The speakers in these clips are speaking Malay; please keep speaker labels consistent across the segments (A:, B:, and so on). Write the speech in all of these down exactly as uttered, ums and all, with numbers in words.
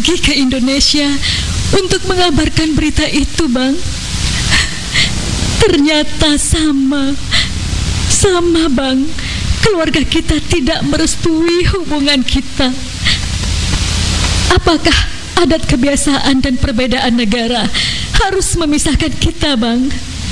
A: pergi ke Indonesia untuk mengabarkan berita itu, Bang. Ternyata sama, sama Bang. Keluarga kita tidak merestui hubungan kita. Apakah adat kebiasaan dan perbedaan negara harus memisahkan kita, Bang?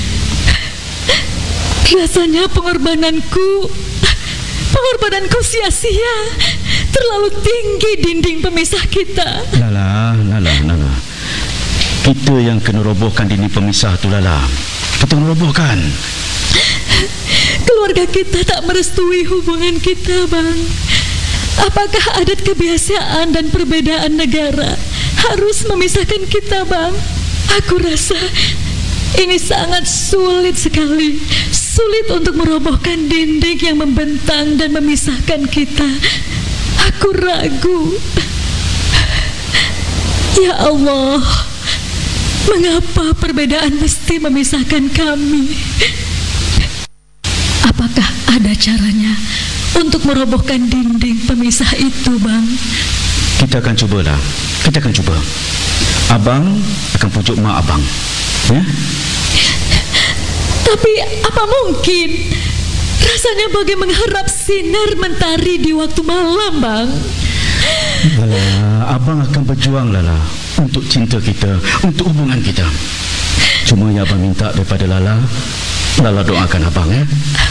A: Rasanya pengorbananku Pengorbananku sia-sia. Terlalu tinggi dinding pemisah kita.
B: Lala, Lala, Lala, kita yang kena robohkan dinding pemisah tu, Lala. Kita kena robohkan.
A: Keluarga kita tak merestui hubungan kita, Bang. Apakah adat kebiasaan dan perbedaan negara harus memisahkan kita, Bang? Aku rasa ini sangat sulit sekali. Sulit untuk merobohkan dinding yang membentang dan memisahkan kita. Aku ragu. Ya Allah, mengapa perbedaan mesti memisahkan kami? Apakah ada caranya untuk merobohkan dinding pemisah itu, Bang?
B: Kita akan cubalah. Kita akan cuba. Abang akan pujuk mak abang, ya?
A: Tapi apa mungkin? Rasanya bagai mengharap sinar mentari di waktu malam, Bang.
B: Lala, abang akan berjuang, Lala, untuk cinta kita, untuk hubungan kita. Cuma yang abang minta daripada Lala, Lala doakan abang, ya.